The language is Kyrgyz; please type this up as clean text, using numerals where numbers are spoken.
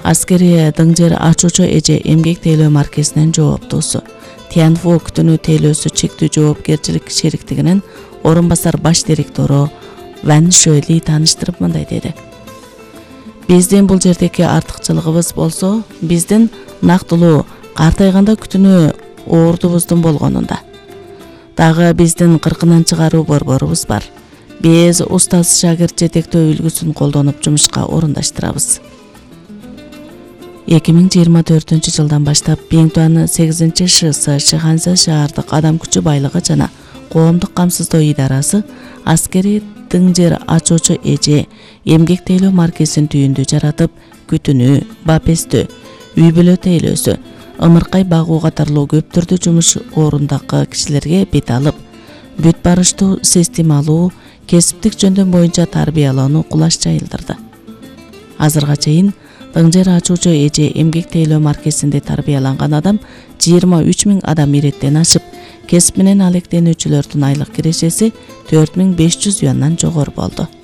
Аскери Дыңжер ачуучу эже эмгек тейлөө маркесинин жооптуусу. Тянфу күтүнүү тейлөөсү чектүү жоопкерчилик шериктигинин орун басар баш директору Ван Шөли тааныштырып мындай деди. Биздин бул жердеги артыкчылыгыбыз болсо, биздин нактылуу картайганда күтүнүү оордубуздун болгонунда. Дагы биздин кыркынан чыгаруу борборубуз бар. Биз устаз шагирт жетектөө үлгүсүн колдонуп жумушка орундаштырабыз. 2024 жылдан баштап Биңтуан 8 ШС Шыханза шаардык адам күчү байлыгы жана коомдук камсыздоо идарасы Аскери Дыңжер ачуучу эже эмгек тейлөө маркесин түйүндү жаратып, күтүнүү, бапестөө, үй бүлө тейлөөсү, ымыркай багуу катарлуу көп түрдүү жумуш орундагы кишилерге бет алып, бүт барыштуу, системалуу, кесиптик жөндөм боюнча тарбиялоону кулаш жайылдырды. Азырга чейин Дыңжер ачуучу эже эмгек тейлөө маркесинде тарбияланган адам 23 000 адам иреттен ашып, кесип менен алектенүүчүлөрдүн айлык кирешеси 4500 юандан жогору болду.